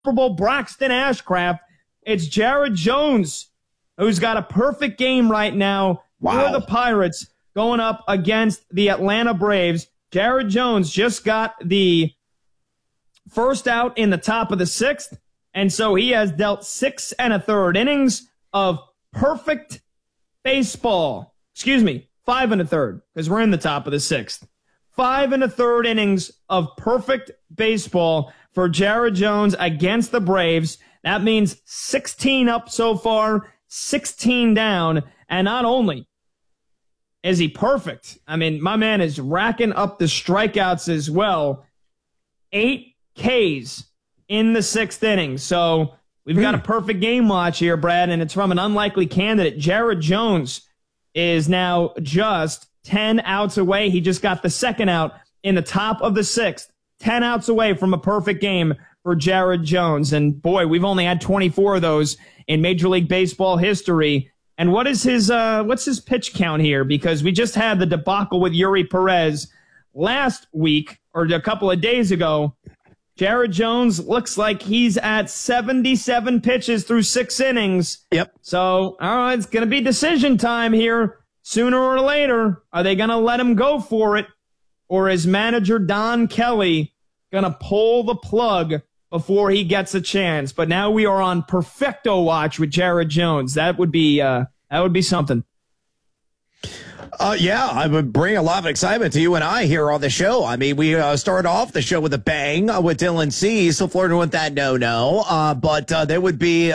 incomparable Braxton Ashcraft. It's Jared Jones, who's got a perfect game right now for the Pirates going up against the Atlanta Braves. Jared Jones just got the first out in the top of the sixth, and so he has dealt 6 1/3 innings of perfect baseball. Excuse me, 5 1/3, because we're in the top of the sixth. 5 1/3 innings of perfect baseball for Jared Jones against the Braves. That means 16 up so far, 16 down, and not only is he perfect, I mean, my man is racking up the strikeouts as well. 8 Ks in the sixth inning. So we've got a perfect game watch here, Brad, and it's from an unlikely candidate. Jared Jones is now just 10 outs away. He just got the second out in the top of the sixth. 10 outs away from a perfect game for Jared Jones. And boy, we've only had 24 of those in Major League Baseball history. And what's his pitch count here? Because we just had the debacle with Yuri Perez last week or a couple of days ago. Jared Jones looks like he's at 77 pitches through 6 innings. Yep. So, all right, it's going to be decision time here. Sooner or later, are they going to let him go for it? Or is manager Don Kelly going to pull the plug before he gets a chance? But now we are on perfecto watch with Jared Jones. That would be something. Yeah, I would bring a lot of excitement to you and I here on the show. I mean, we started off the show with a bang with Dylan Cease, so flirting with that no. But there would be,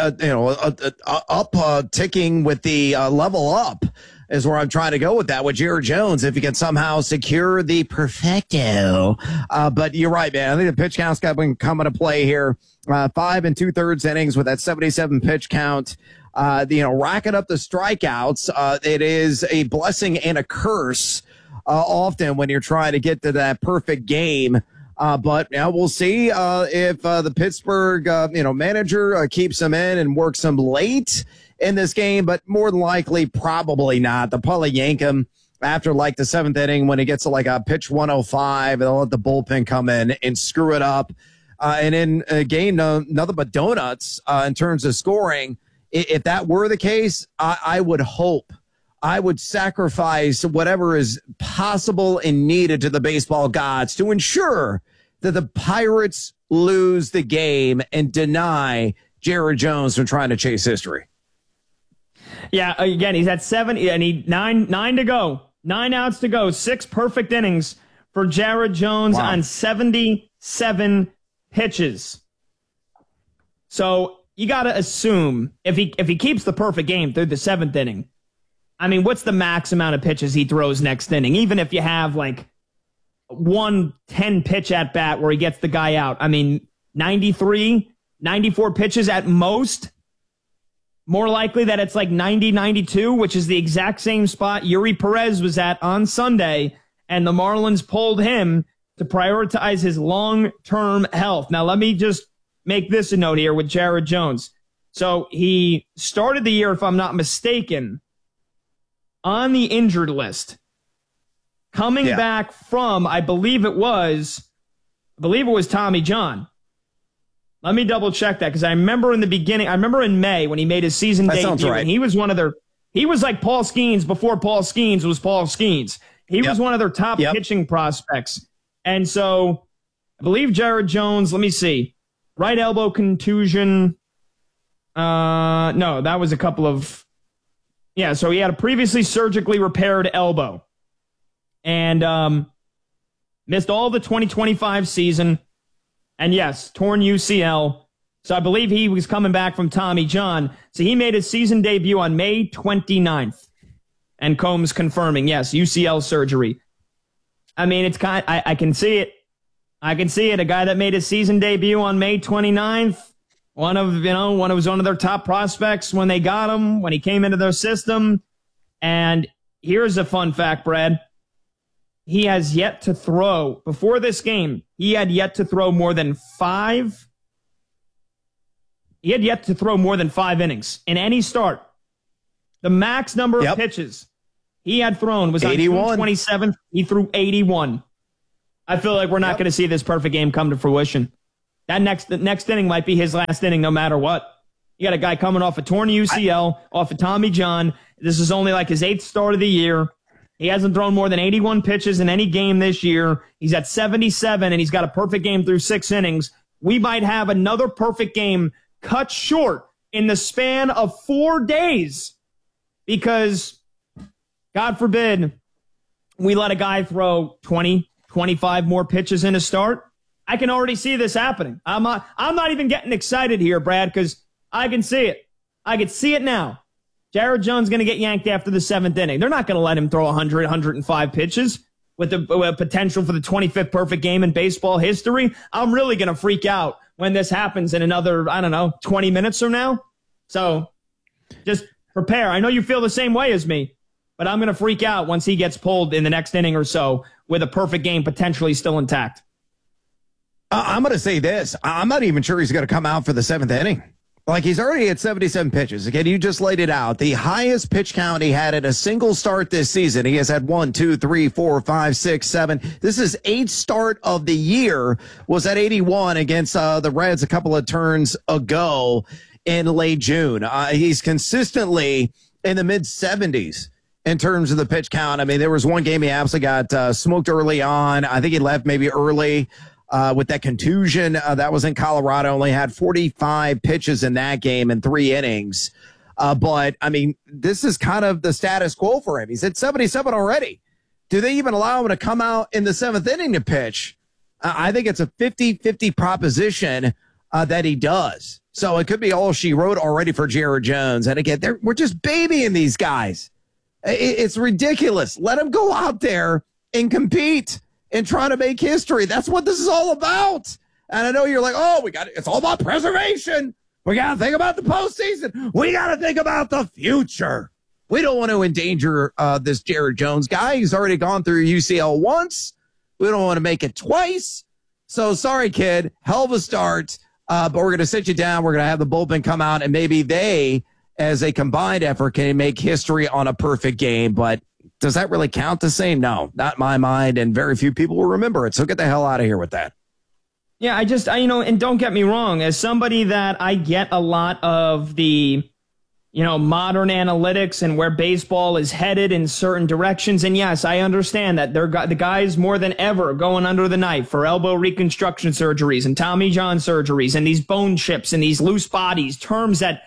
ticking with the level up is where I'm trying to go with that with Jared Jones, if he can somehow secure the perfecto. But you're right, man. I think the pitch count's got to come into play here. 5 2/3 innings with that 77 pitch count. Racking up the strikeouts. It is a blessing and a curse often when you're trying to get to that perfect game. But we'll see if the Pittsburgh manager keeps him in and works him late in this game. But more than likely, probably not. They'll probably yank him after like the 7th inning when he gets to like a pitch 105. They'll let the bullpen come in and screw it up. And in a game, nothing but donuts in terms of scoring. If that were the case, I would hope, I would sacrifice whatever is possible and needed to the baseball gods to ensure that the Pirates lose the game and deny Jared Jones from trying to chase history. Yeah, again, he's at 7 and nine to go. 9 outs to go. 6 perfect innings for Jared Jones on 77 pitches. So you got to assume if he keeps the perfect game through the 7th inning, I mean, what's the max amount of pitches he throws next inning? Even if you have like 110 pitch at bat where he gets the guy out. I mean, 93, 94 pitches at most. More likely that it's like 90, 92, which is the exact same spot Yuri Perez was at on Sunday, and the Marlins pulled him to prioritize his long-term health. Now, let me just make this a note here with Jared Jones. So he started the year, if I'm not mistaken, on the injured list. Coming back from, I believe it was Tommy John. Let me double check that because I remember in the beginning, I remember in May when he made his season debut, right. And he was he was like Paul Skeens before Paul Skeens was Paul Skeens. He was one of their top pitching prospects. And so I believe Jared Jones, let me see, right elbow contusion. No, that was a couple of, so he had a previously surgically repaired elbow and missed all the 2025 season. And yes, torn UCL. So I believe he was coming back from Tommy John. So he made his season debut on May 29th. And Combs confirming, yes, UCL surgery. I mean, it's I can see it. I can see it. A guy that made his season debut on May 29th. One of their top prospects when they got him, when he came into their system. And here's a fun fact, Brad. He has yet to throw, before this game, he had yet to throw more than 5 innings in any start. The max number of pitches he had thrown was 81. On June 27th. He threw 81. I feel like we're not going to see this perfect game come to fruition. the next inning might be his last inning no matter what. You got a guy coming off a torn UCL, off of Tommy John. This is only like his 8th start of the year. He hasn't thrown more than 81 pitches in any game this year. He's at 77, and he's got a perfect game through 6 innings. We might have another perfect game cut short in the span of 4 days because, God forbid, we let a guy throw 20, 25 more pitches in a start. I can already see this happening. I'm not even getting excited here, Brad, because I can see it. I can see it now. Jared Jones going to get yanked after the 7th inning. They're not going to let him throw 100, 105 pitches with the potential for the 25th perfect game in baseball history. I'm really going to freak out when this happens in another, 20 minutes from now. So just prepare. I know you feel the same way as me, but I'm going to freak out once he gets pulled in the next inning or so with a perfect game potentially still intact. I'm going to say this. I'm not even sure he's going to come out for the 7th inning. Like, he's already at 77 pitches. Again, you just laid it out. The highest pitch count he had in a single start this season. He has had 1, 2, 3, 4, 5, 6, 7. This is 8th start of the year. Was at 81 against the Reds a couple of turns ago in late June. He's consistently in the mid-70s in terms of the pitch count. I mean, there was one game he absolutely got smoked early on. I think he left maybe early. With that contusion, that was in Colorado, only had 45 pitches in that game in 3 innings. But, I mean, this is kind of the status quo for him. He's at 77 already. Do they even allow him to come out in the 7th inning to pitch? I think it's a 50-50 proposition that he does. So it could be all she wrote already for Jared Jones. And again, we're just babying these guys. It's ridiculous. Let him go out there and compete and trying to make history. That's what this is all about. And I know you're like, it's all about preservation. We got to think about the postseason. We got to think about the future. We don't want to endanger this Jared Jones guy. He's already gone through UCL once. We don't want to make it twice. So sorry, kid. Hell of a start. But we're going to sit you down. We're going to have the bullpen come out, and maybe they, as a combined effort, can make history on a perfect game. But does that really count the same? No, not in my mind, and very few people will remember it. So get the hell out of here with that. Yeah, and don't get me wrong, as somebody that I get a lot of the, modern analytics and where baseball is headed in certain directions. And yes, I understand that the guys more than ever going under the knife for elbow reconstruction surgeries and Tommy John surgeries and these bone chips and these loose bodies, terms that,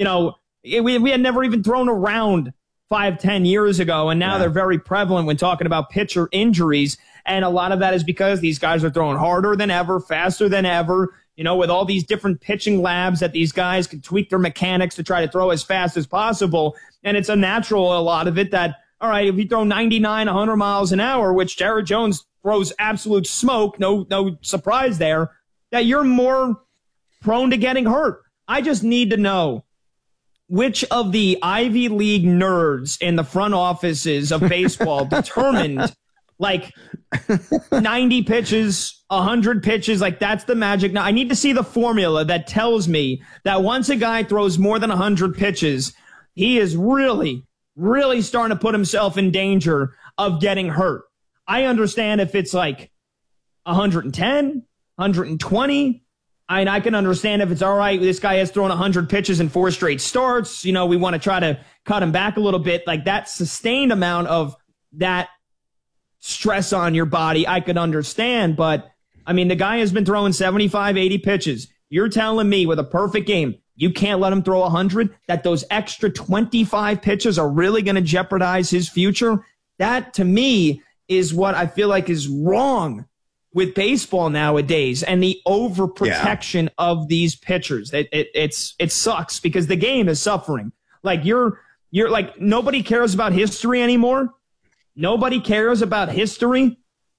we had never even thrown around 5-10 years ago, and now they're very prevalent when talking about pitcher injuries. And a lot of that is because these guys are throwing harder than ever, faster than ever, with all these different pitching labs that these guys can tweak their mechanics to try to throw as fast as possible. And it's a natural, a lot of it, that, all right, if you throw 99, 100 miles an hour, which Jared Jones throws absolute smoke, no surprise there, that you're more prone to getting hurt. I just need to know which of the Ivy League nerds in the front offices of baseball determined like 90 pitches, 100 pitches, like that's the magic. Now I need to see the formula that tells me that once a guy throws more than 100 pitches, he is really, really starting to put himself in danger of getting hurt. I understand if it's like 110, 120. I can understand if it's all right, this guy has thrown 100 pitches in 4 straight starts. We want to try to cut him back a little bit. Like that sustained amount of that stress on your body, I could understand. But, the guy has been throwing 75, 80 pitches. You're telling me with a perfect game, you can't let him throw 100, that those extra 25 pitches are really going to jeopardize his future? That, to me, is what I feel like is wrong with baseball nowadays and the overprotection of these pitchers. It sucks because the game is suffering. Like you're like, nobody cares about history anymore. Nobody cares about history.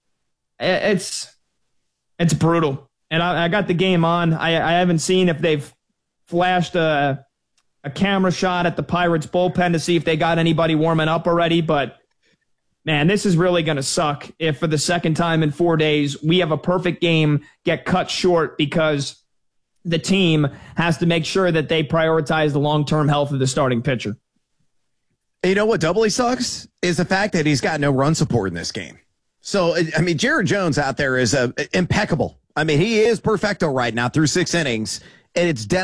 It's brutal. And I got the game on. I haven't seen if they've flashed a camera shot at the Pirates bullpen to see if they got anybody warming up already, but man, this is really going to suck if for the second time in 4 days we have a perfect game get cut short because the team has to make sure that they prioritize the long-term health of the starting pitcher. You know what doubly sucks is the fact that he's got no run support in this game. So, Jared Jones out there is impeccable I mean, he is perfecto right now through 6 innings, and it's